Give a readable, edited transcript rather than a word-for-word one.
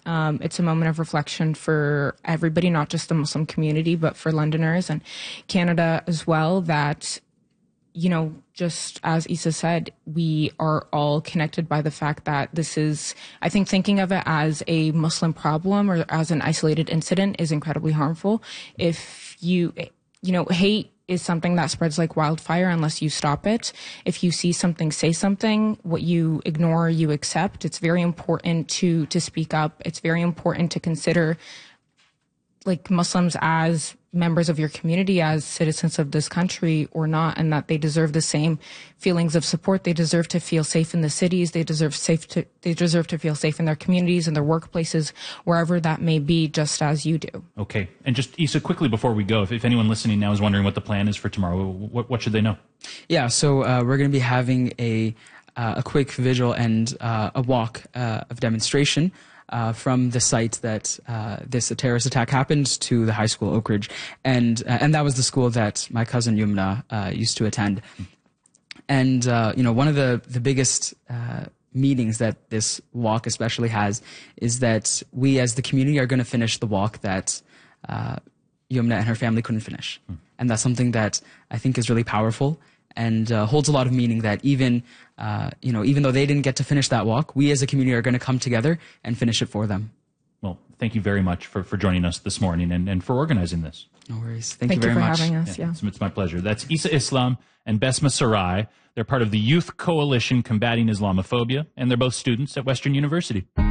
It's a moment of reflection for everybody, not just the Muslim community, but for Londoners and Canada as well, that, you know, just as Issa said, we are all connected by the fact that this is, I think thinking of it as a Muslim problem or as an isolated incident is incredibly harmful. If you know, hate is something that spreads like wildfire unless you stop it. If you see something, say something. What you ignore, you accept. It's very important to speak up. It's very important to consider like Muslims as members of your community, as citizens of this country or not, and that they deserve the same feelings of support. They deserve to feel safe in the cities. They deserve to feel safe in their communities and their workplaces, wherever that may be, just as you do. Okay. And just, Issa, quickly before we go, if anyone listening now is wondering what the plan is for tomorrow, what should they know? Yeah, so we're going to be having a quick vigil and a walk of demonstration from the site that this terrorist attack happened to the high school, Oak Ridge, and that was the school that my cousin Yumna used to attend. And you know, one of the biggest meanings that this walk especially has is that we as the community are going to finish the walk that Yumna and her family couldn't finish, and that's something that I think is really powerful and holds a lot of meaning, that even, you know, even though they didn't get to finish that walk, we as a community are going to come together and finish it for them. Well, thank you very much for joining us this morning and for organizing this. No worries. Thank you very much. Thank you for having us. Yeah. It's my pleasure. That's Issa Islam and Besma Sarai. They're part of the Youth Coalition Combating Islamophobia, and they're both students at Western University.